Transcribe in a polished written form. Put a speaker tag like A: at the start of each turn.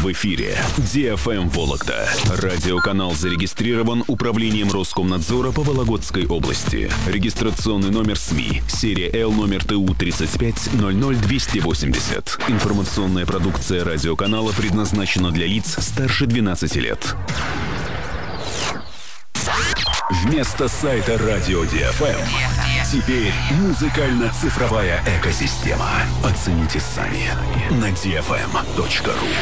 A: В эфире DFM Вологда. Радиоканал зарегистрирован Управлением Роскомнадзора по Вологодской области. Регистрационный номер СМИ. Серия Л номер ТУ 3500280. Информационная продукция радиоканала предназначена для лиц старше 12 лет. Вместо сайта Радио DFM теперь музыкально-цифровая экосистема. Оцените сами на dfm.ru.